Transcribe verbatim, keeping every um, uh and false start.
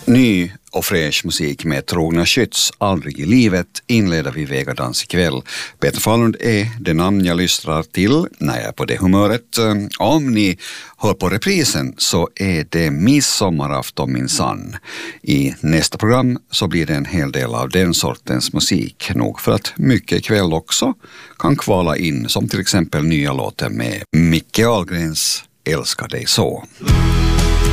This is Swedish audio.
Ny och fräsch musik med Trogna Skytts Aldrig i livet inleder vi Vegadans ikväll. Peter Fahlund är det namn jag lyssnar till när jag är på det humöret. Om ni hör på reprisen så är det midsommarafton minsann. I nästa program så blir det en hel del av den sortens musik. Nog för att mycket ikväll också kan kvala in, som till exempel nya låten med Micke Ahlgrens Älskar dig så.